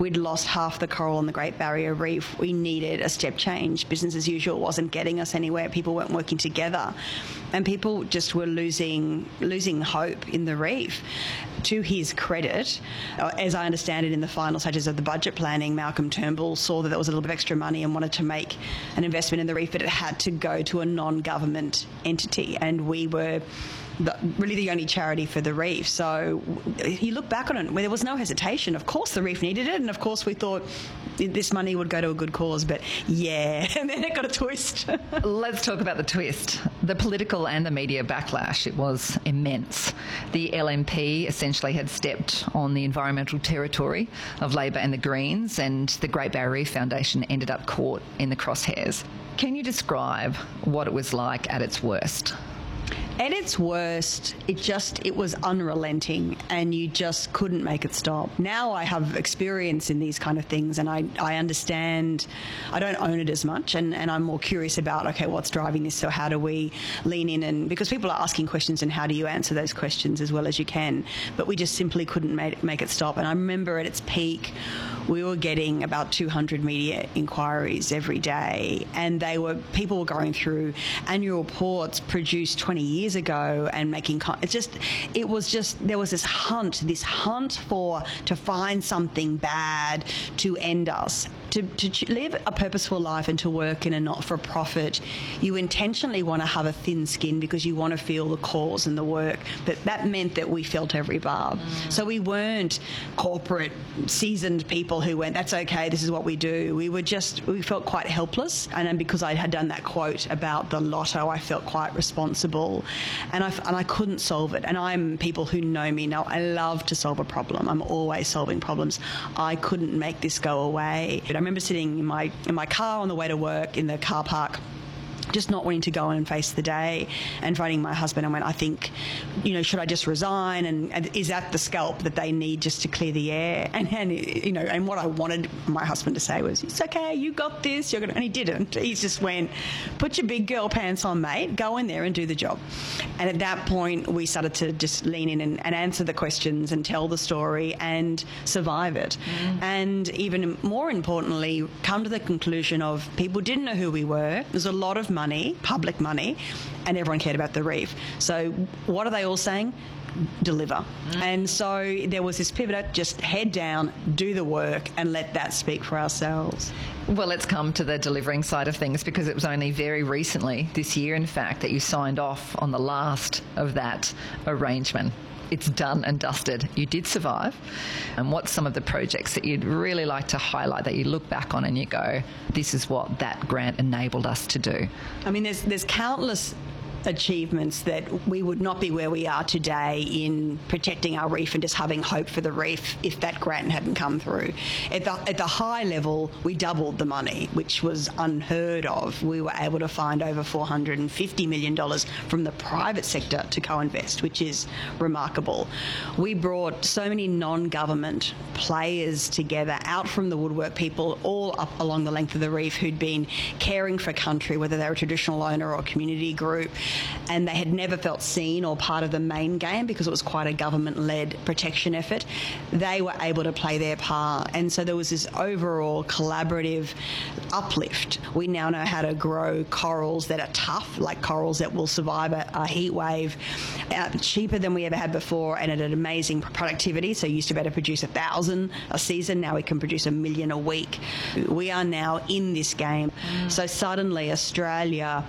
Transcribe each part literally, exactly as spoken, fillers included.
We'd lost half the coral on the Great Barrier Reef. We needed a step change. Business as usual wasn't getting us anywhere. People weren't working together. And people just were losing losing hope in the reef. To his credit, as I understand it, in the final stages of the budget planning, Malcolm Turnbull saw that there was a little bit of extra money and wanted to make an investment in the reef, but it had to go to a non-government entity. And we were the, really the only charity for the reef. So you look back on it, where there was no hesitation. Of course the reef needed it, and of course we thought this money would go to a good cause, but yeah, and then it got a twist. Let's talk about the twist. The political and the media backlash, it was immense. The L N P essentially had stepped on the environmental territory of Labor and the Greens, and the Great Barrier Reef Foundation ended up caught in the crosshairs. Can you describe what it was like at its worst? At its worst, it just, it was unrelenting, and you just couldn't make it stop. Now I have experience in these kind of things, and I, I understand, I don't own it as much, and, and I'm more curious about, okay, what's driving this? So how do we lean in? And because people are asking questions, and how do you answer those questions as well as you can? But we just simply couldn't make, make it stop. And I remember at its peak, we were getting about two hundred media inquiries every day, and they were, people were going through annual reports produced twenty years ago and making, it just, it was just, there was this hunt, this hunt for, to find something bad to end us. To, to live a purposeful life and to work in a not-for-profit, you intentionally want to have a thin skin because you want to feel the cause and the work. But that meant that we felt every barb. Mm. So we weren't corporate, seasoned people who went, that's okay, this is what we do. We were just, we felt quite helpless. And then because I had done that quote about the lotto, I felt quite responsible. And I, and I couldn't solve it. And I'm, people who know me know I love to solve a problem. I'm always solving problems. I couldn't make this go away. I remember sitting in my in my car on the way to work in the car park, just not wanting to go on and face the day, and phoning my husband and went, I think, you know, should I just resign? And, and is that the scalp that they need just to clear the air? And, and you know, and what I wanted my husband to say was, it's okay, you got this, you're gonna, and he didn't. He just went, put your big girl pants on, mate, go in there and do the job. And at that point, we started to just lean in and, and answer the questions and tell the story and survive it. Mm. And even more importantly, come to the conclusion of people didn't know who we were. There's a lot of money, public money, and everyone cared about the reef. So what are they all saying? Deliver. Mm. And so there was this pivot, just head down, do the work, and let that speak for ourselves. Well, let's come to the delivering side of things, because it was only very recently, this year in fact, that you signed off on the last of that arrangement. It's done and dusted. You did survive. And what's some of the projects that you'd really like to highlight, that you look back on and you go, this is what that grant enabled us to do? I mean, there's there's countless achievements that we would not be where we are today in protecting our reef and just having hope for the reef if that grant hadn't come through. At the, at the high level, we doubled the money, which was unheard of. We were able to find over four hundred fifty million dollars from the private sector to co-invest, which is remarkable. We brought so many non-government players together, out from the woodwork, people all up along the length of the reef who'd been caring for country, whether they were a traditional owner or a community group, and they had never felt seen or part of the main game because it was quite a government-led protection effort. They were able to play their part, and so there was this overall collaborative uplift. We now know how to grow corals that are tough, like corals that will survive a, a heat wave, uh, cheaper than we ever had before, and at an amazing productivity. So you used to be able to produce a thousand a season, now we can produce a million a week. We are now in this game. Mm. So suddenly Australia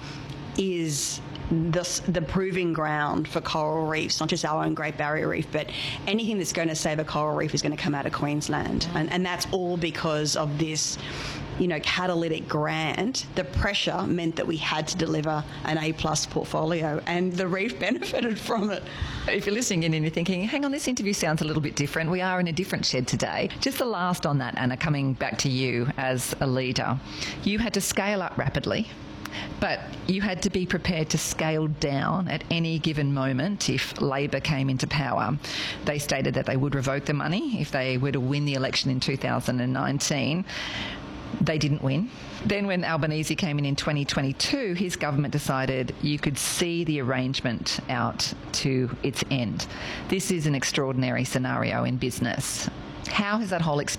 is The, the proving ground for coral reefs, not just our own Great Barrier Reef, but anything that's going to save a coral reef is going to come out of Queensland. And, and that's all because of this, you know, catalytic grant. The pressure meant that we had to deliver an A-plus portfolio, and the reef benefited from it. If you're listening in and you're thinking, hang on, this interview sounds a little bit different, we are in a different shed today. Just the last on that, Anna, coming back to you as a leader. You had to scale up rapidly, but you had to be prepared to scale down at any given moment if Labor came into power. They stated that they would revoke the money if they were to win the election in two thousand nineteen. They didn't win. Then when Albanese came in in twenty twenty-two, his government decided you could see the arrangement out to its end. This is an extraordinary scenario in business. How has that whole experience